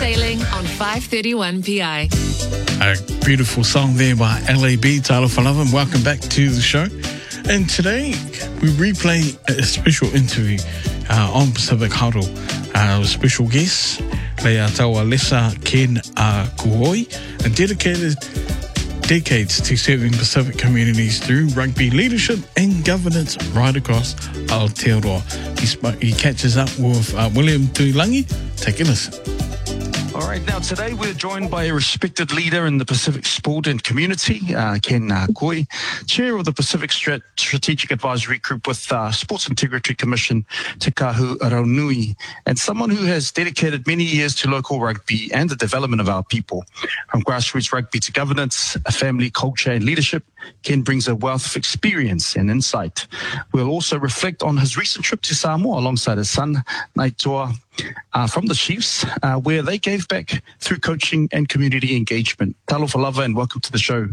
Sailing on 531 PI. A beautiful song there by LAB, Talofa Lava, and welcome back to the show. And today we replay a special interview on Pacific Huddle. Special guest, Lea Taua Lesa Ken Kuhoi, and dedicated decades to serving Pacific communities through rugby leadership and governance right across Aotearoa. He catches up with William Tuilangi. Take a listen. All right, now today we're joined by a respected leader in the Pacific sport and community, Ken Koi, Chair of the Pacific Strategic Advisory Group with Sports Integrity Commission, Te Kahu Raunui, and someone who has dedicated many years to local rugby and the development of our people. From grassroots rugby to governance, family, culture and leadership, Ken brings a wealth of experience and insight. We'll also reflect on his recent trip to Samoa alongside his son, Naitoa, from the Chiefs, where they gave back through coaching and community engagement. Talofa Lava and welcome to the show.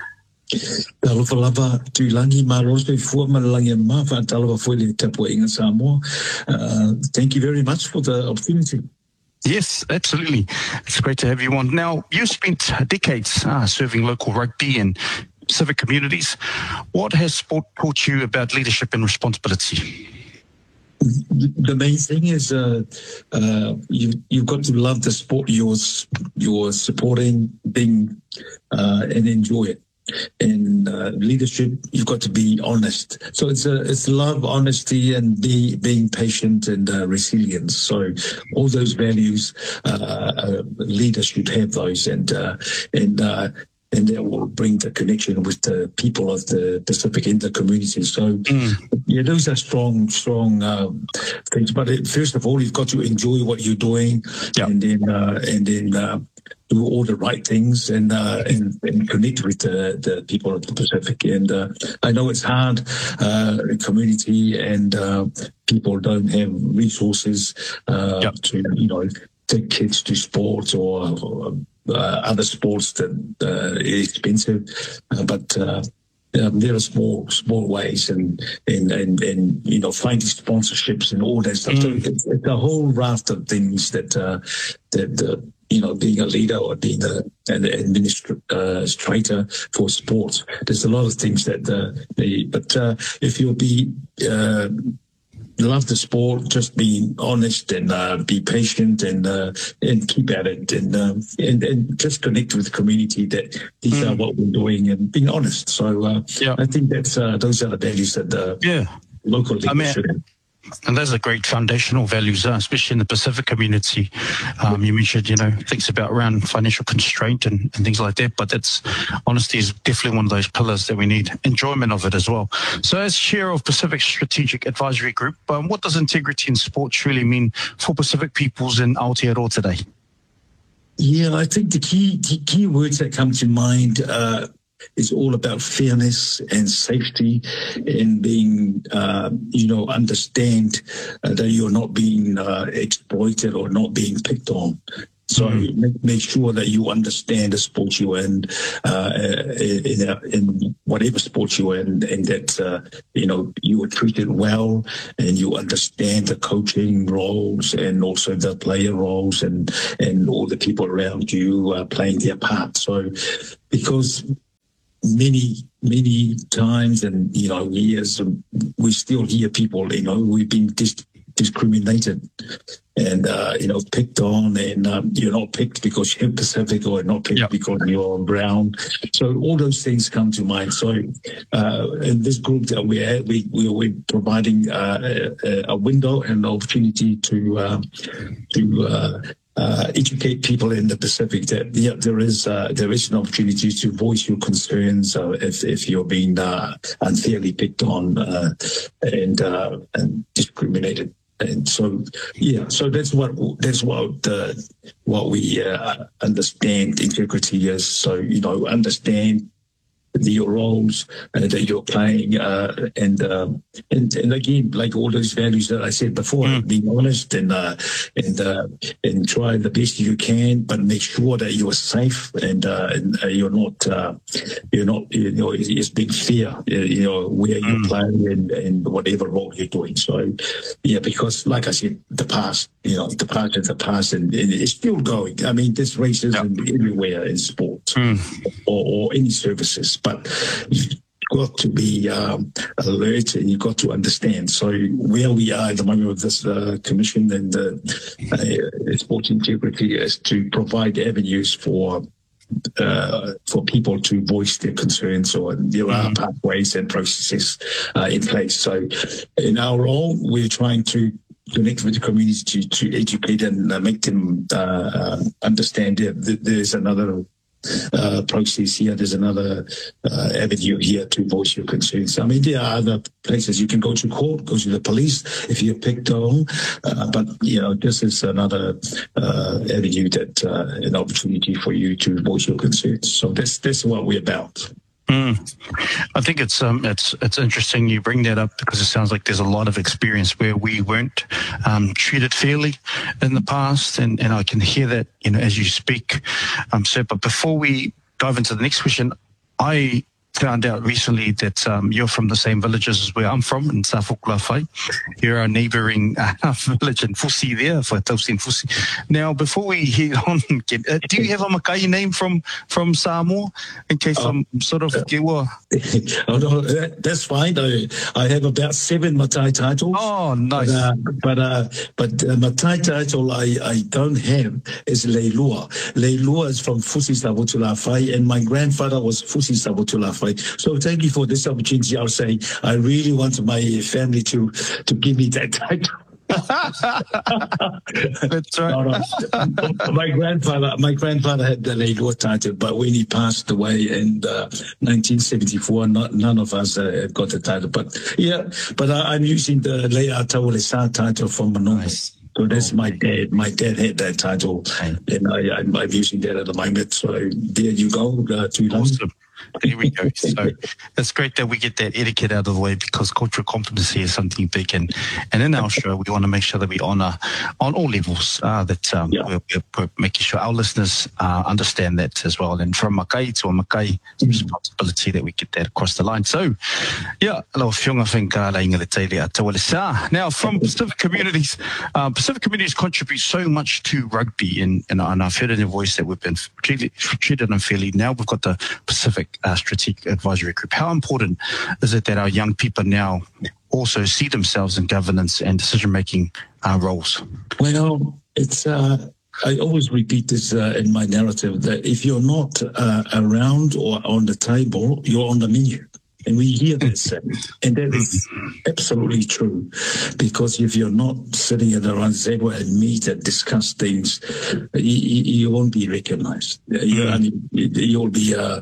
Talofa Lava, Tuilangi, Marose, Fuamalangi, Mafa, Talofa Fuili, Tapua Inga Samoa. Thank you very much for the opportunity. Yes, absolutely. It's great to have you on. Now, you spent decades serving local rugby and Pacific communities. What has sport taught you about leadership and responsibility? The main thing is you've got to love the sport you're supporting, being and enjoy it. And leadership, you've got to be honest. So it's love, honesty, and being patient and resilience. So all those values, leaders should have those, and that will bring the connection with the people of the Pacific in the community. So, yeah, those are strong things. But first of all, you've got to enjoy what you're doing, and then do all the right things and connect with the people of the Pacific. And I know it's hard, community and people don't have resources to take kids to sports or other sports that is expensive, but there are small ways and finding sponsorships and all that stuff. So it's a whole raft of things that being a leader or being an administrator for sports, there's a lot of things but if you'll be love the sport, just be honest and be patient and keep at it and just connect with the community that these are what we're doing and being honest. So I think that's those are the values that local leaders should have. And those are great foundational values, especially in the Pacific community. You mentioned, things about around financial constraint and things like that, but honesty is definitely one of those pillars that we need. Enjoyment of it as well. So as chair of Pacific Strategic Advisory Group, what does integrity in sport truly mean for Pacific peoples in Aotearoa today? Yeah, I think the key words that come to mind it's all about fairness and safety and being, understand that you're not being exploited or not being picked on. So make sure that you understand the sport you're in whatever sport you're in, and that, you are treated well and you understand the coaching roles and also the player roles and all the people around you playing their part. So because many times and years we still hear people we've been discriminated and picked on, and you're not picked because you're Pacific or not picked because you're brown. So all those things come to mind. So in this group that we're at, we're providing a window and opportunity to educate people in the Pacific that there is an opportunity to voice your concerns if you're being unfairly picked on and discriminated. And so that's what we understand integrity is. So understand your roles that you're playing, and again, like all those values that I said before, being honest and try the best you can, but make sure that you're safe and you're not it's big fear, where you play and whatever role you're doing. So yeah, because like I said, the past is the past, and it's still going. I mean, there's racism everywhere in sport or any services, but you've got to be alert and you've got to understand. So where we are at the moment with this commission and sport integrity is to provide avenues for people to voice their concerns, or there are pathways and processes in place. So in our role, we're trying to connect with the community to educate and make them understand that there's another process here, there's another avenue here to voice your concerns. I mean, there are other places you can go to court, go to the police if you're picked on, but this is another avenue, that an opportunity for you to voice your concerns. So that's what we're about. I think it's interesting you bring that up, because it sounds like there's a lot of experience where we weren't treated fairly in the past, and I can hear that as you speak, sir. But before we dive into the next question, I found out recently that you're from the same villages as where I'm from, in Safukulawhai. You're our neighbouring village in Fusi there, for Tausi and Fusi. Now, before we head on, do you have a Makai name from Samoa, in case I'm sort of Kiwa? Oh, no, that's fine. I have about 7 Matai titles. Oh, nice. But Matai title I don't have is Leilua. Leilua is from Fusi Savukulawhai, and my grandfather was Fusi Savukulawhai. So thank you for this opportunity. I'll say I really want my family to give me that title. That's right. My grandfather had the Leilua title, but when he passed away in 1974, none of us got the title. But I'm using the Lea Tawalesa title from Manoa. Nice. So that's my dad. My dad had that title, and I'm using that at the moment. So there you go. Awesome. There we go. So it's great that we get that etiquette out of the way, because cultural competency is something big, and in our show we want to make sure that we honour on all levels we're making sure our listeners understand that as well. And from Makai to a Makai, it's a responsibility that we get that across the line. So now from Pacific communities contribute so much to rugby, and I've heard in your voice that we've been treated unfairly. Now we've got the Pacific Strategic Advisory Group. How important is it that our young people now also see themselves in governance and decision-making roles? Well, it's I always repeat this in my narrative, that if you're not around or on the table, you're on the menu. And we hear that said, and that is absolutely true, because if you're not sitting at the round table and meet and discuss things, you won't be recognized. You'll be down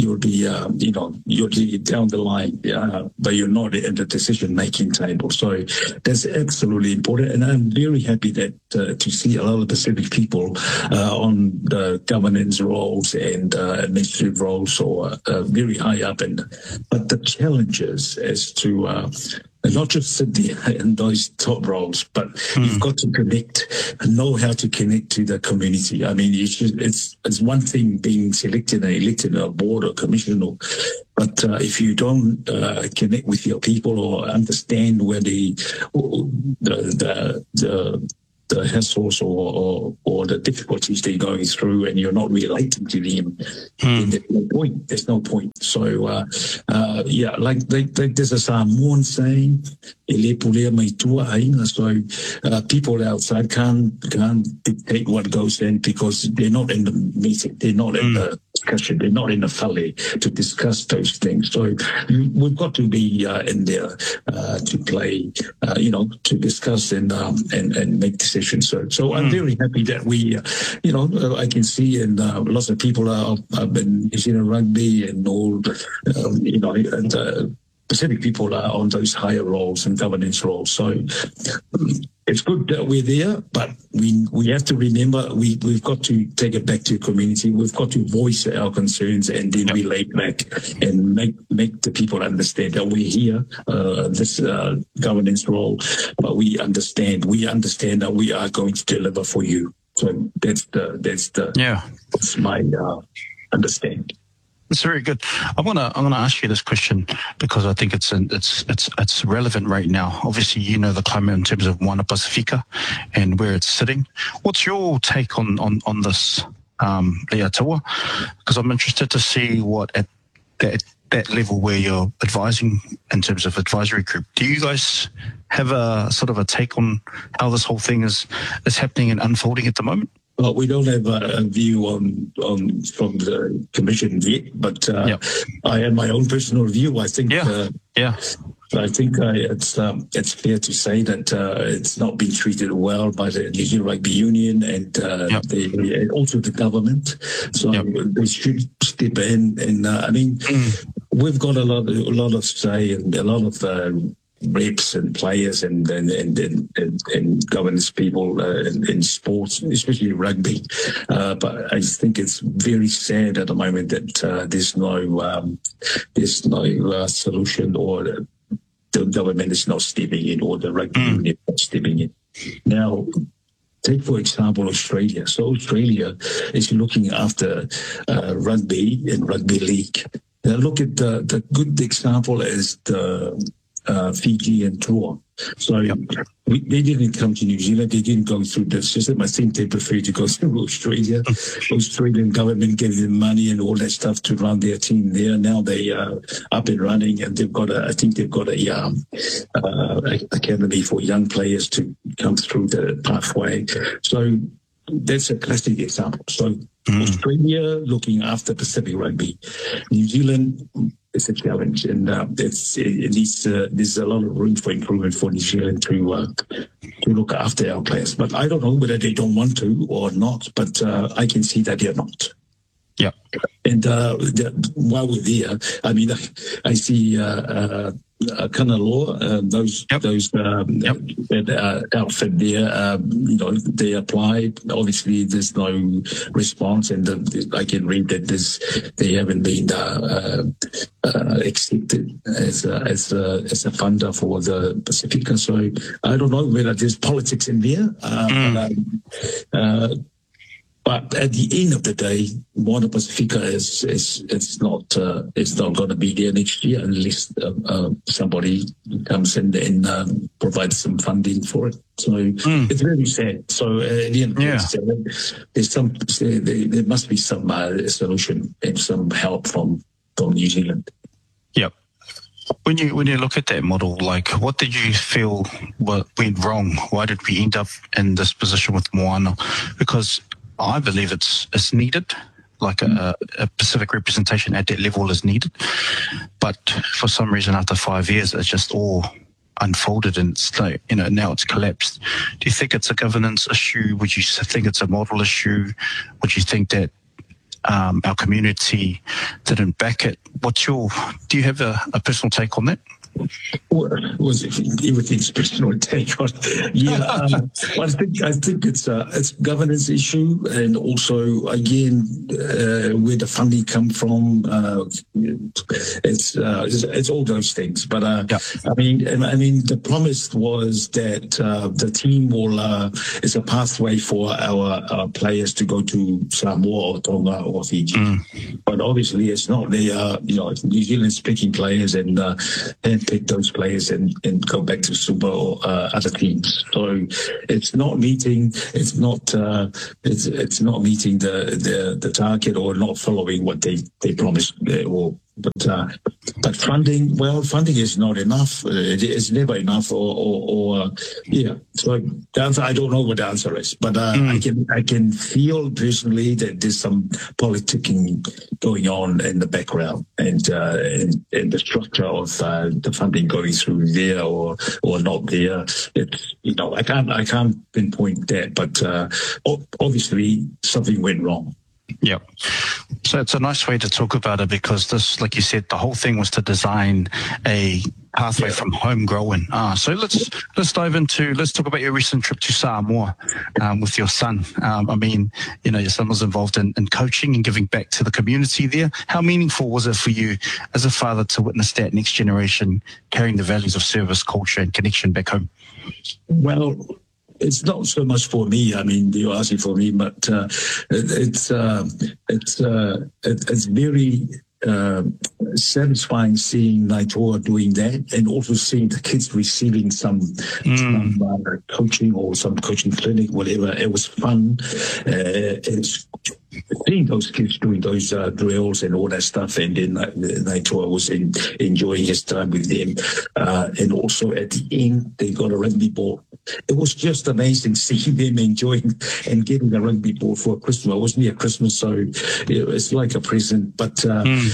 the line, but you're not at the decision-making table. So that's absolutely important, and I'm very happy that to see a lot of Pacific people on the governance roles and administrative roles, or very high up, but the challenges is to not just sit there in those top roles, but you've got to connect and know how to connect to the community. I mean, it's one thing being selected and elected a board or commission, but if you don't connect with your people or understand where the hassles or the difficulties they're going through, and you're not relating to them, there's no point. So like there's a Samoan saying, so people outside can't dictate what goes in, because they're not in the meeting, they're not in the discussion, they're not in the fale to discuss those things. So we've got to be in there to play, to discuss and make decisions. So I'm very happy that we, I can see, and lots of people have been New Zealand rugby and all, Pacific people are on those higher roles and governance roles. So it's good that we're there, but we have to remember we've got to take it back to the community. We've got to voice our concerns and then relate back and make the people understand that we're here, this governance role, but we understand that we are going to deliver for you. So that's my understanding. It's very good. I'm gonna ask you this question because I think it's relevant right now. Obviously, you know the climate in terms of Moana Pasifika and where it's sitting. What's your take on this, Lea Taua? Because I'm interested to see what at that level where you're advising in terms of advisory group. Do you guys have a sort of a take on how this whole thing is happening and unfolding at the moment? Well, we don't have a view on from the commission yet, but I have my own personal view. I think, I think it's fair to say that it's not been treated well by the New Zealand Rugby Union and also the government. So they should step in. And we've got a lot of say and a lot of reps and players and governance people in sports, especially rugby. But I think it's very sad at the moment that there's no solution, or the government is not stepping in, or the rugby union is not stepping in. Now, take, for example, Australia. So Australia is looking after rugby and rugby league. Now, look at the good example is the Fiji and tour. So they didn't come to New Zealand. They didn't go through the system. I think they prefer to go through Australia. Australian government gave them money and all that stuff to run their team there. Now they are up and running, and they've got a academy for young players to come through the pathway. So that's a classic example. So Australia looking after Pacific rugby. New Zealand, it's a challenge, and there's a lot of room for improvement for New Zealand to look after our players. But I don't know whether they don't want to or not, but I can see that they're not. Yeah. And while we're there, I mean, I see Kanaloa, those that outfit there, they applied. Obviously, there's no response, and I can read that they haven't been accepted as a funder for the Pacifica. So I don't know whether there's politics in there. But at the end of the day, Moana Pasifika it's not going to be there next year unless somebody comes in and provides some funding for it. So it's very sad. So at the end of the day, there must be some solution and some help from New Zealand. Yep. When you look at that model, like, what did you feel went wrong? Why did we end up in this position with Moana? Because I believe it's needed, like a Pacific representation at that level is needed. But for some reason, after 5 years, it's just all unfolded, and it's like, now it's collapsed. Do you think it's a governance issue? Would you think it's a model issue? Would you think that our community didn't back it? Do you have a personal take on that? Was everything's personal take on? I think it's governance issue, and also again where the funding come from. It's all those things. But I mean, the promise was that the team will is a pathway for our players to go to Samoa or Tonga or Fiji. But obviously, it's not. They are New Zealand's picking players and pick those players and go back to Super or other teams. So it's not meeting. It's not meeting the target, or not following what they promised. But funding is not enough. It is never enough. So the answer, I don't know what the answer is, but I can feel personally that there's some politicking going on in the background, and the structure of the funding going through there or not there. It's I can't pinpoint that, but obviously something went wrong. Yeah. So it's a nice way to talk about it because this, like you said, the whole thing was to design a pathway from home growing. So let's talk about your recent trip to Samoa with your son. I mean, your son was involved in coaching and giving back to the community there. How meaningful was it for you as a father to witness that next generation carrying the values of service, culture, and connection back home? Well, it's not so much for me. I mean, you're asking for me, but it's very satisfying seeing Naitoa doing that, and also seeing the kids receiving some coaching or some coaching clinic, whatever. It was fun. It's seeing those kids doing those drills and all that stuff, and then Naitoa was enjoying his time with them. And also at the end, they got a rugby ball. It was just amazing seeing them enjoying and getting a rugby ball for Christmas. It was near Christmas, so it's like a present. But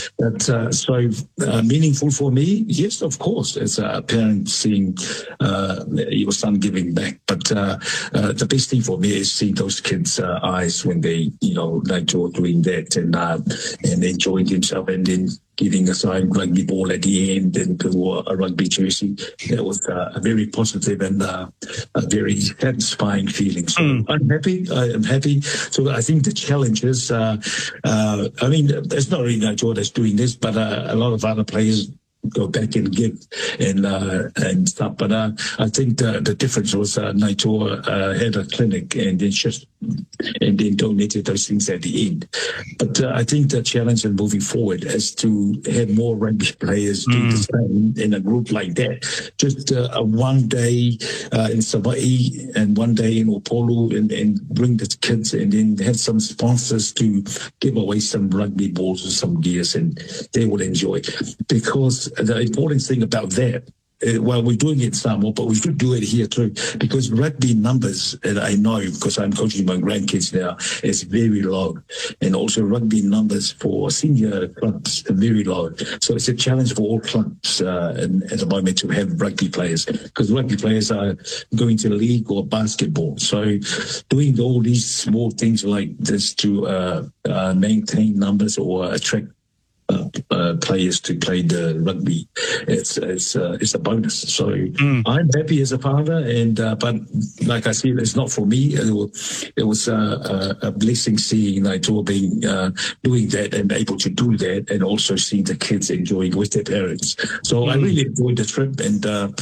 meaningful for me, yes, of course, as a parent seeing your son giving back. But the best thing for me is seeing those kids' eyes when they, Naitoa doing that and enjoying himself, and then giving a signed rugby ball at the end and to a rugby jersey. That was a very positive and a very satisfying feeling. So I'm happy. So I think the challenge is, I mean, it's not really Naitoa that's doing this, but a lot of other players go back and give and stuff. But I think the difference was Naitoa had a clinic and then donated those things at the end. But I think the challenge in moving forward is to have more rugby players do the same in a group like that. Just one day in Savaii and one day in Upolu, and bring the kids, and then have some sponsors to give away some rugby balls or some gears, and they will enjoy. Because the important thing about that, well, we're doing it in Samoa, but we should do it here too, because rugby numbers, and I know because I'm coaching my grandkids now, is very low. And also rugby numbers for senior clubs are very low. So it's a challenge for all clubs at the moment to have rugby players, because rugby players are going to league or basketball. So doing all these small things like this to maintain numbers or attract players to play the rugby, it's a bonus. So I'm happy as a father, and but like I said, it's not for me. It was a blessing seeing Naitoa being doing that and able to do that, and also seeing the kids enjoying with their parents. So I really enjoyed the trip, and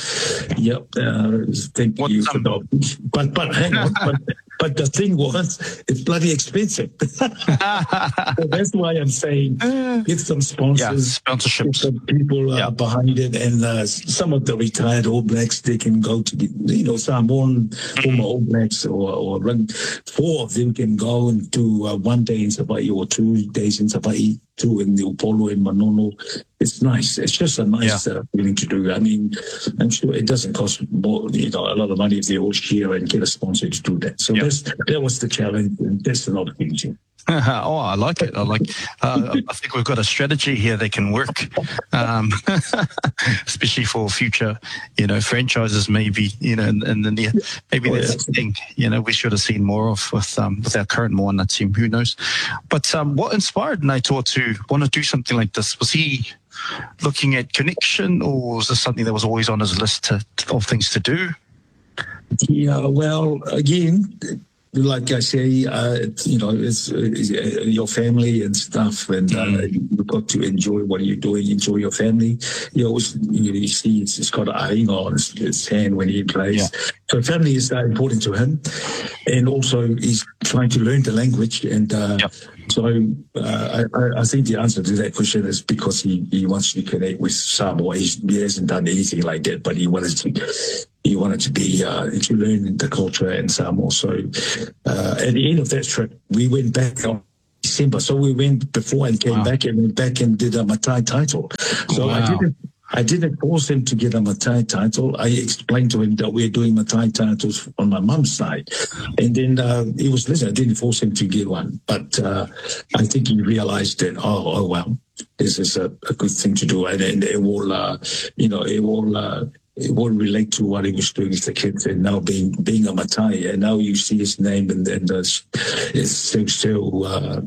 thank you for that. But hang on, but the thing was, it's bloody expensive. So that's why I'm saying get some sponsors, sponsorships, get some people behind it, and some of the retired All Blacks, they can go to the, Samoan former All Blacks, or run. 4 of them can go and do 1 day in Savaii or 2 days in Savaii, 2 in the Upolu and Manono. It's nice. It's just a nice feeling to do. I mean, I'm sure it doesn't cost more, a lot of money if they all share and get a sponsor to do that. So that was the challenge, and that's an opportunity. Oh, I like it. I think we've got a strategy here that can work, especially for future, franchises. Maybe in the near. Maybe that's the thing. We should have seen more of with our current Moana team. Who knows? But what inspired Naitoa to want to do something like this? Was he looking at connection, or was this something that was always on his list of things to do? Yeah. Well, again, like I say, it's your family and stuff, and you've got to enjoy what you're doing, enjoy your family. You see it's got a ring on his hand when he plays. Yeah. So family is important to him, and also he's trying to learn the language. And so I think the answer to that question is because he wants to connect with Samoa. He hasn't done anything like that, but he wanted to be to learn the culture in Samoa. So at the end of that trip, we went back on December. So we went before and came back, and went back and did a Matai title. So I didn't force him to get a Matai title. I explained to him that we're doing Matai titles on my mum's side. And then he was listening. I didn't force him to get one. But I think he realized that, oh well, this is a good thing to do. And it will, it will relate to what he was doing with the kids, and now being a Matai. And now you see his name, and it's still